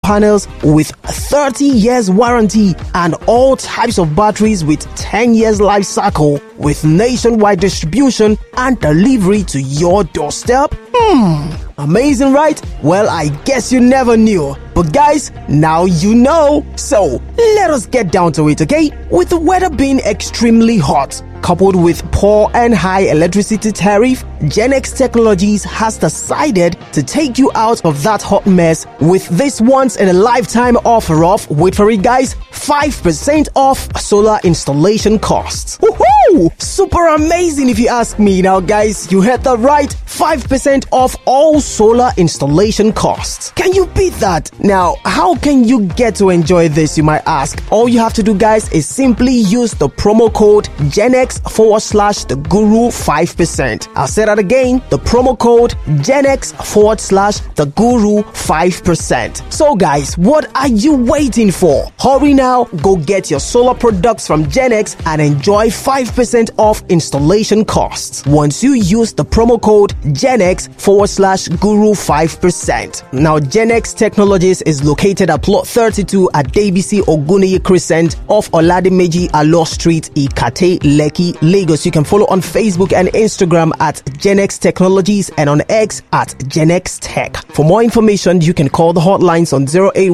panels with 30 years warranty and all types of batteries with 10 years life cycle with nationwide distribution and delivery to your doorstep. Amazing, right? Well, I guess you never knew. But guys, now you know. So, let us get down to it, okay? With the weather being extremely hot, coupled with poor and high electricity tariff, Genex Technologies has decided to take you out of that hot mess with this once-in-a-lifetime offer of, wait for it guys, 5% off solar installation costs. Woohoo! Super amazing if you ask me. Now guys, you heard that right, 5% off all solar installation costs. Can you beat that? Now, how can you get to enjoy this, you might ask? All you have to do guys is simply use the promo code GenX/the-Guru 5%. I'll say that again, the promo code GenX/the-Guru 5%. So guys, what are you waiting for? Hurry now, go get your solar products from Genex and enjoy 5% off installation costs once you use the promo code GenX/Guru 5%. Now, Genex Technologies is located at plot 32 at Debisi Oguniyi Crescent off Oladimeji Alo Street, Ikate, Lekki, Lagos. You can follow on Facebook and Instagram at Genex Technologies and on X at Genex Tech. For more information, you can call the hotlines on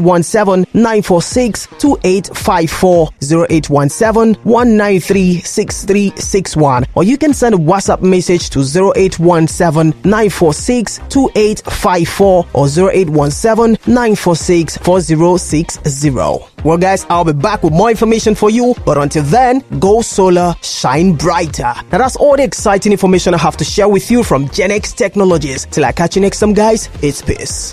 0817-946-2854, 0817-193-6361, or you can send a WhatsApp message to 0817-946-2854 or 0817-946-4060. Well guys, I'll be back with more information for you, but until then, go solar, shine brighter. Now that's all the exciting information I have to share with you from Genex Technologies. Till I catch you next time guys, it's peace.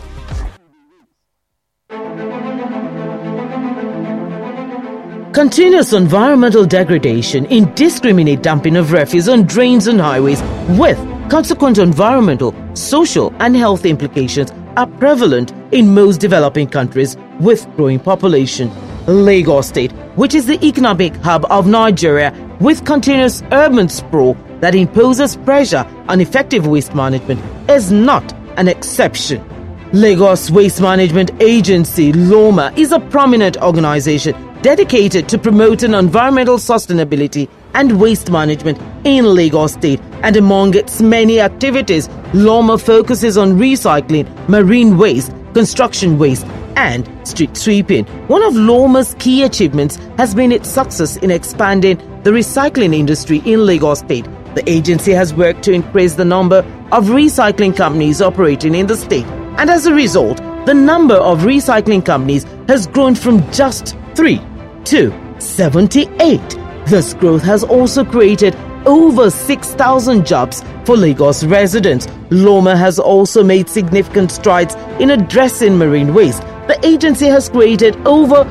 Continuous environmental degradation, indiscriminate dumping of refuse on drains and highways with consequent environmental, social and health implications are prevalent in most developing countries with growing population. Lagos State, which is the economic hub of Nigeria with continuous urban sprawl that imposes pressure on effective waste management, is not an exception. Lagos Waste Management Agency, LOMA, is a prominent organization dedicated to promoting environmental sustainability and waste management in Lagos State, and among its many activities, LOMA focuses on recycling, marine waste, construction waste, and street sweeping. One of LOMA's key achievements has been its success in expanding the recycling industry in Lagos State. The agency has worked to increase the number of recycling companies operating in the state, and as a result, the number of recycling companies has grown from just 3 to 78. This growth has also created over 6,000 jobs for Lagos residents. LOMA has also made significant strides in addressing marine waste. The agency has created over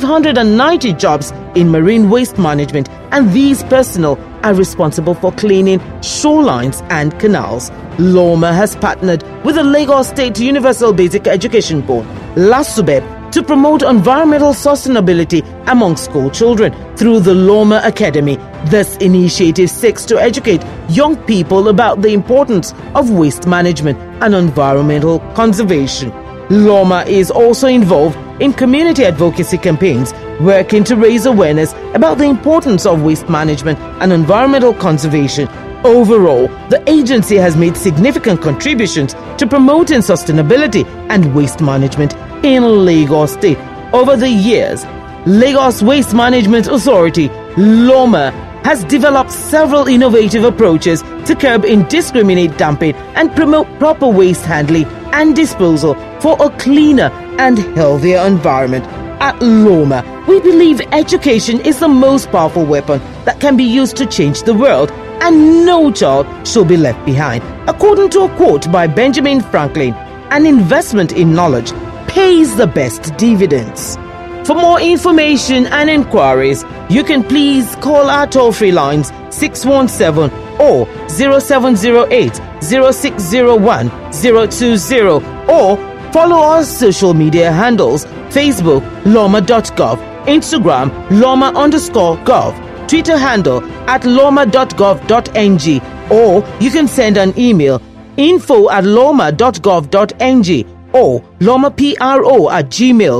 590 jobs in marine waste management, and these personnel are responsible for cleaning shorelines and canals. LOMA has partnered with the Lagos State Universal Basic Education Board, LASUBEB, to promote environmental sustainability among school children through the LOMA Academy. This initiative seeks to educate young people about the importance of waste management and environmental conservation. LOMA is also involved in community advocacy campaigns, working to raise awareness about the importance of waste management and environmental conservation. Overall, the agency has made significant contributions to promoting sustainability and waste management in Lagos State. Over the years, Lagos Waste Management Authority, LOMA, has developed several innovative approaches to curb indiscriminate dumping and promote proper waste handling and disposal for a cleaner and healthier environment. At LOMA, we believe education is the most powerful weapon that can be used to change the world, and no child should be left behind. According to a quote by Benjamin Franklin, an investment in knowledge pays the best dividends. For more information and inquiries, you can please call our toll-free lines 617 or 0708 0601 020, or follow our social media handles: Facebook loma.gov, Instagram loma_gov, Twitter handle @loma.gov.ng, or you can send an email info@loma.gov.ng or lomapro@gmail.com.